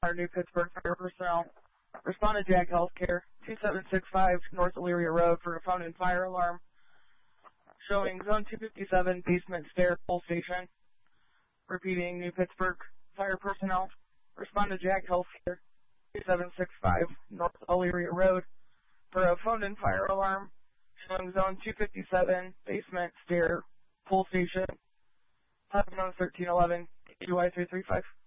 our New Pittsburgh fire personnel. Respond to JAG Healthcare, 2765 North Elyria Road for a phone and fire alarm. Showing Zone 257, basement stair, pull station. Repeating, New Pittsburgh fire personnel. Respond to JAG Healthcare, 2765 North Elyria Road for a phone and fire alarm. Showing Zone 257, basement stair, pull station. Zone 1311, QY335.